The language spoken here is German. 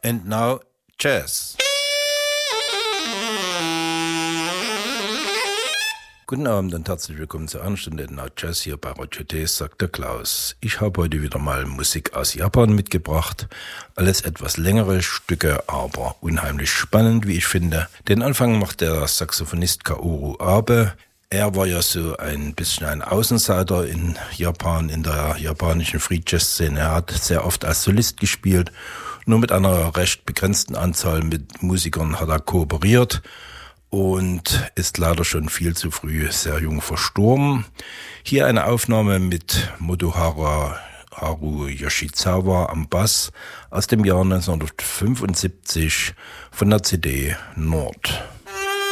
And now, Jazz. Guten Abend und herzlich willkommen zur anderen Stunde Now Jazz hier bei Radio T, sagt der Klaus. Ich habe heute wieder mal Musik aus Japan mitgebracht. Alles etwas längere Stücke, aber unheimlich spannend, wie ich finde. Den Anfang macht der Saxophonist Kaoru Abe. Er war ja so ein bisschen ein Außenseiter in Japan, in der japanischen Free Jazz Szene. Er hat sehr oft als Solist gespielt. Nur mit einer recht begrenzten Anzahl mit Musikern hat er kooperiert und ist leider schon viel zu früh sehr jung verstorben. Hier eine Aufnahme mit Haru Yoshizawa am Bass aus dem Jahr 1975 von der CD Nord.